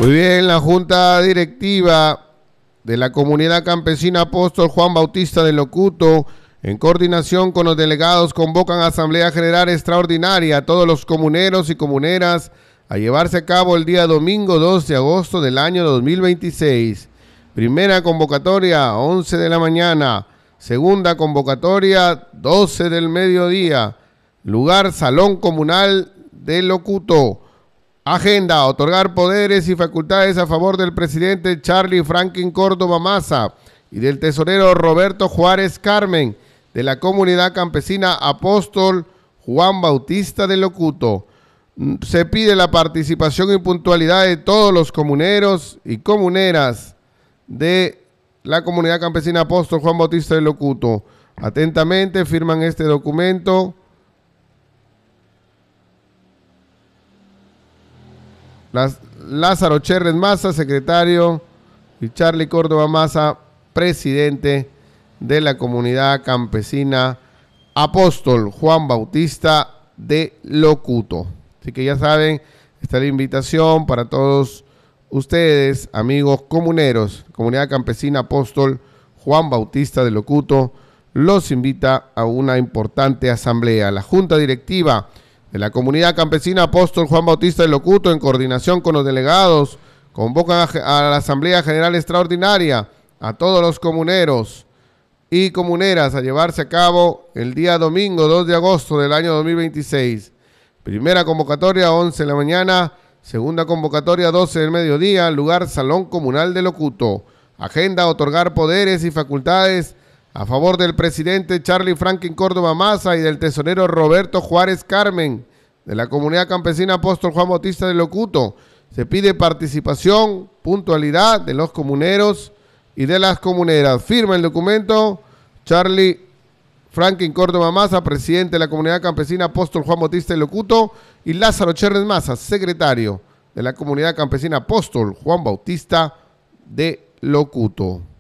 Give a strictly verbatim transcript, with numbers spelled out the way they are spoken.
Muy bien, la Junta Directiva de la Comunidad Campesina Apóstol Juan Bautista de Locuto, en coordinación con los delegados, convocan a Asamblea General Extraordinaria a todos los comuneros y comuneras a llevarse a cabo el día domingo dos de agosto del año dos mil veintiséis. Primera convocatoria, once de la mañana. Segunda convocatoria, doce del mediodía. Lugar, Salón Comunal de Locuto. Agenda, otorgar poderes y facultades a favor del presidente Charlie Franklin Córdoba Maza y del tesorero Roberto Juárez Carmen de la Comunidad Campesina Apóstol Juan Bautista de Locuto. Se pide la participación y puntualidad de todos los comuneros y comuneras de la Comunidad Campesina Apóstol Juan Bautista de Locuto. Atentamente firman este documento Las, Lázaro Cherres Maza, secretario, y Charlie Córdoba Maza, presidente de la Comunidad Campesina Apóstol Juan Bautista de Locuto. Así que ya saben, está la invitación para todos ustedes, amigos comuneros. Comunidad Campesina Apóstol Juan Bautista de Locuto los invita a una importante asamblea. La Junta Directiva de la Comunidad Campesina Apóstol Juan Bautista de Locuto, en coordinación con los delegados, convocan a, a la Asamblea General Extraordinaria a todos los comuneros y comuneras a llevarse a cabo el día domingo dos de agosto del año dos mil veintiséis. Primera convocatoria, once de la mañana. Segunda convocatoria, doce del mediodía. Lugar, Salón Comunal de Locuto. Agenda, otorgar poderes y facultades a favor del presidente Charlie Franklin Córdoba Maza y del tesorero Roberto Juárez Carmen de la Comunidad Campesina Apóstol Juan Bautista de Locuto. Se pide participación, puntualidad de los comuneros y de las comuneras. Firma el documento Charlie Franklin Córdoba Maza, presidente de la Comunidad Campesina Apóstol Juan Bautista de Locuto, y Lázaro Cherres Maza, secretario de la Comunidad Campesina Apóstol Juan Bautista de Locuto.